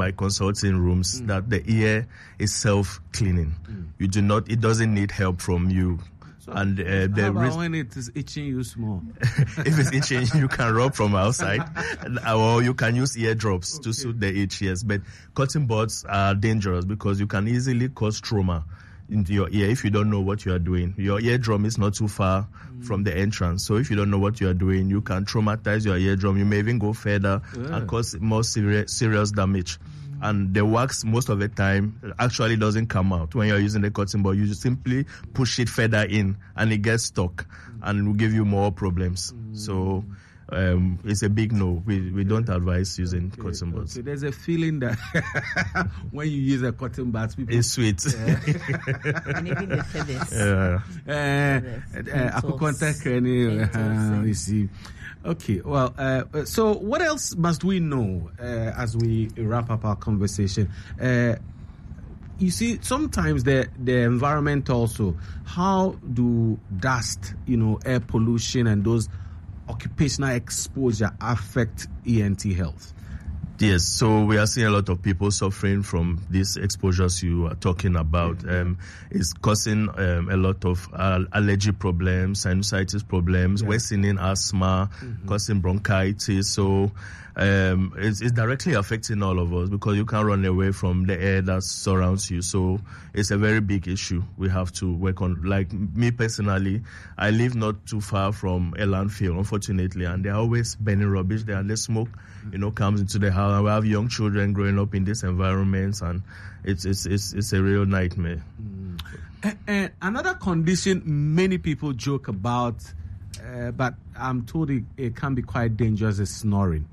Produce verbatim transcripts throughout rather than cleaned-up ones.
my consulting rooms mm. that the ear is self-cleaning. Mm. You do not, it doesn't need help from you. So and uh, the how about risk, when it is itching you small? if it's itching, you can rub from outside, or you can use ear drops okay. to soothe the itch. Yes, but cotton buds are dangerous because you can easily cause trauma into your ear if you don't know what you are doing. Your eardrum is not too far mm. from the entrance, so if you don't know what you are doing, you can traumatize your eardrum. You may even go further yeah. and cause more serious serious damage. And the wax, most of the time, actually doesn't come out when you're using the cotton bud. You just simply push it further in, and it gets stuck, and will give you more problems. Mm. So um, it's a big no. We we don't advise using okay. cotton buds. Okay. There's a feeling that when you use a cotton bud, people it's sweet. Yeah. And even the feathers. Yeah. Uh, uh, you see. Okay, well, uh, so what else must we know uh, as we wrap up our conversation? Uh, you see, sometimes the the environment also, how do dust, you know, air pollution and those occupational exposure affect E N T health? Yes, so we are seeing a lot of people suffering from these exposures you are talking about. Yeah. Um, it's causing um, a lot of uh, allergy problems, sinusitis problems, yeah. worsening asthma, mm-hmm. causing bronchitis. So um, it's, it's directly affecting all of us because you can't run away from the air that surrounds you. So it's a very big issue we have to work on. Like me personally, I live not too far from a landfill, unfortunately, and they're always burning rubbish there, and the smoke, you know, comes into the house. We have young children growing up in these environments, and it's it's it's, it's a real nightmare. Mm. And, and another condition many people joke about, uh, but I'm told it, it can be quite dangerous, is snoring.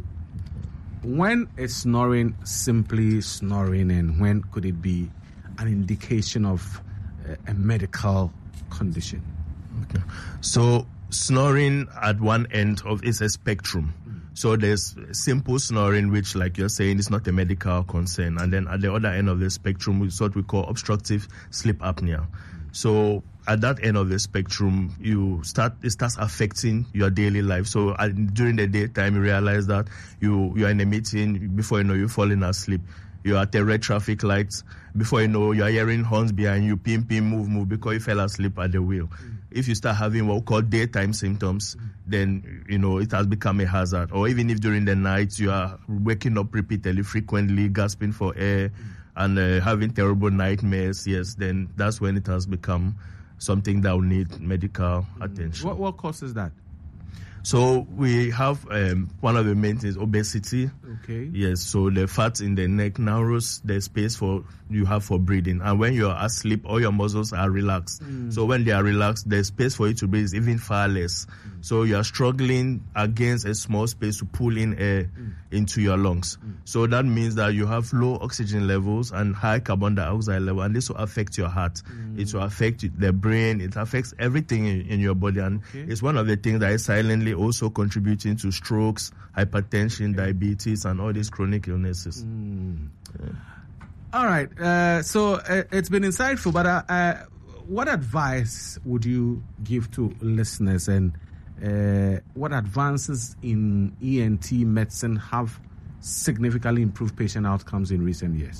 When is snoring simply snoring, and when could it be an indication of uh, a medical condition? Okay. So snoring at one end of is a spectrum. So there's simple snoring, which, like you're saying, is not a medical concern. And then at the other end of the spectrum, it's what we call obstructive sleep apnea. So at that end of the spectrum, you start it starts affecting your daily life. So uh, during the daytime, you realize that you you are in a meeting. Before you know, you're falling asleep. You're at a red traffic light. Before you know, you're hearing horns behind you, pim, pim, move, move, because you fell asleep at the wheel. Mm. If you start having what we call daytime symptoms, mm. then, you know, it has become a hazard. Or even if during the night you are waking up repeatedly, frequently, gasping for air, mm. and uh, having terrible nightmares, yes, then that's when it has become something that will need medical mm. attention. What, what causes that? So we have um, one of the main things, obesity. Okay. Yes. So the fat in the neck narrows the space for you have for breathing, and when you are asleep, all your muscles are relaxed. Mm. So when they are relaxed, the space for you to breathe is even far less. Mm. So you are struggling against a small space to pull in air mm. into your lungs. Mm. So that means that you have low oxygen levels and high carbon dioxide level, and this will affect your heart. Mm. It will affect the brain. It affects everything in, in your body, and okay. it's one of the things that is silently also contributing to strokes, hypertension, okay. diabetes, and all these chronic illnesses. Mm. Yeah. All right. Uh, so uh, it's been insightful, but uh, uh, what advice would you give to listeners, and uh, what advances in E N T medicine have significantly improved patient outcomes in recent years?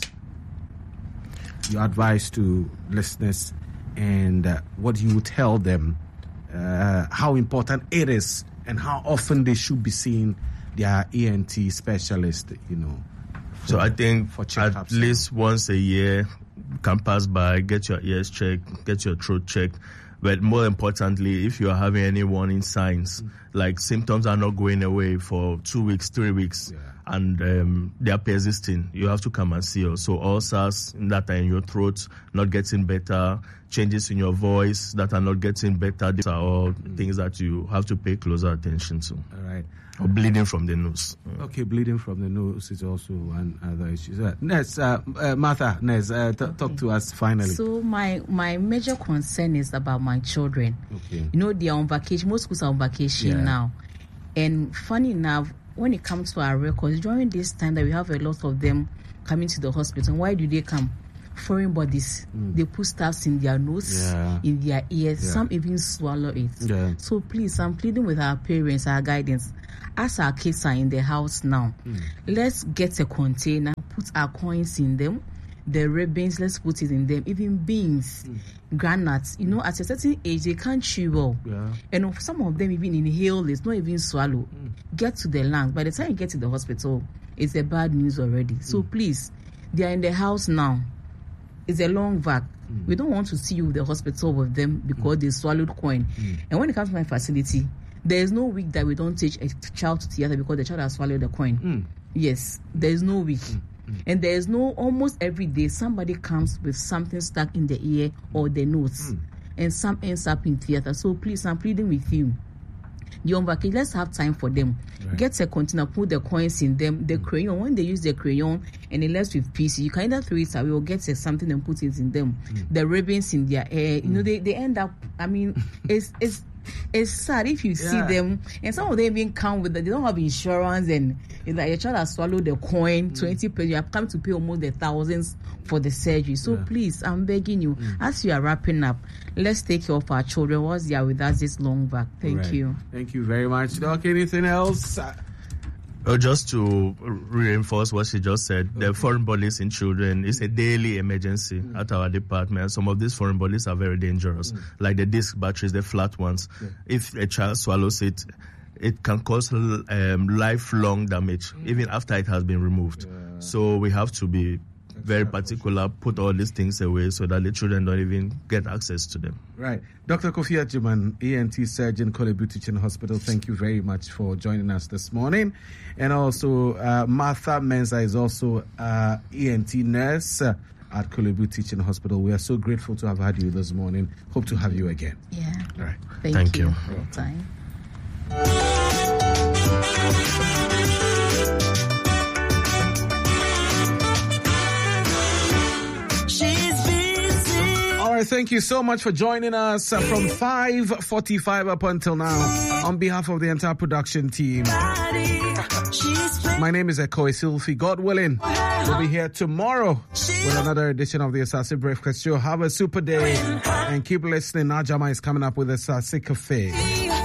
Your advice to listeners, and uh, what you would tell them, uh, how important it is, and how often they should be seeing their E N T specialist, you know. For, so I think for at least once a year, can pass by, get your ears checked, get your throat checked. But more importantly, if you are having any warning signs, mm. like symptoms are not going away for two weeks, three weeks, yeah. and um, they are persisting, you have to come and see us. So ulcers that are in your throat not getting better, changes in your voice that are not getting better, these are all mm. things that you have to pay closer attention to. All right. Or bleeding from the nose. Okay, bleeding from the nose is also one other issue. Uh, Nez, uh, uh, Martha, Nez, uh, t- talk to us finally. So my, my major concern is about my children. Okay. You know, they are on vacation. Most schools are on vacation yeah. now. And funny enough, when it comes to our records, during this time that we have a lot of them coming to the hospital, why do they come? Foreign bodies. Mm. They put stuffs in their nose, yeah. in their ears. Yeah. Some even swallow it. Yeah. So please, I'm pleading with our parents, our guidance. as our kids are in the house now, mm. let's get a container, put our coins in them, the ribbons, let's put it in them, even beans, mm. granuts. You know, at a certain age, they can't chew well. Yeah. And some of them even inhale it, not even swallow. Mm. Get to the lungs. By the time you get to the hospital, it's a bad news already. So mm. please, they are in the house now. It's a long vac. Mm. We don't want to see you in the hospital with them because mm. they swallowed coin. Mm. And when it comes to my facility, there is no week that we don't take a child to theater because the child has swallowed the coin. Mm. Yes, there is no week. Mm. Mm. And there is no, almost every day, somebody comes with something stuck in the ear or the nose. Mm. And some ends up in theater. So please, I'm pleading with you. Young vacation, let's have time for them. Right. Get a container, put the coins in them. The mm. crayon, when they use the crayon and it left with P C, you can either throw it away or get something and put it in them. Mm. The ribbons in their hair, mm. you know, they, they end up, I mean, it's it's it's sad if you yeah. see them, and some of them even come with the, they don't have insurance, and it's like your child has swallowed the coin, mm. twenty pence, you have come to pay almost the thousands for the surgery. So yeah. please, I'm begging you, mm. as you are wrapping up, let's take care of our children once they are with us this long back. Thank right. you. Thank you very much, Doc. Anything else? Uh, just to reinforce what she just said, okay. the foreign bodies in children is a daily emergency mm. at our department. Some of these foreign bodies are very dangerous, mm. like the disc batteries, the flat ones. Yeah. If a child swallows it, it can cause um, lifelong damage, mm. even after it has been removed. Yeah. So we have to be very particular, put all these things away so that the children don't even get access to them. Right. Doctor Kofi Agyeman, E N T surgeon, Korle Bu Teaching Hospital, thank you very much for joining us this morning. And also, uh, Martha Mensah is also uh, E N T nurse uh, at Korle Bu Teaching Hospital. We are so grateful to have had you this morning. Hope to have you again. Yeah. All right. Thank, thank you you for your time. Thank you so much for joining us uh, from five forty-five up until now. On behalf of the entire production team, my name is Ekoe Silfi. God willing, we'll be here tomorrow with another edition of the Asase Breakfast Show. Have a super day and keep listening. Najama is coming up with a Asase Cafe.